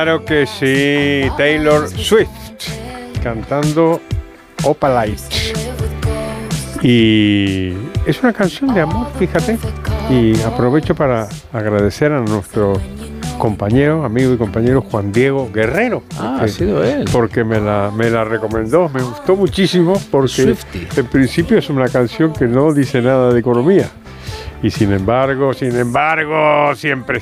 Claro que sí, Taylor Swift cantando Opalite. Y es una canción de amor, fíjate. Y aprovecho para agradecer a nuestro compañero, amigo y compañero Juan Diego Guerrero. Ha sido él. Porque me la recomendó, me gustó muchísimo porque Swiftie. En principio es una canción que no dice nada de economía. Y sin embargo, siempre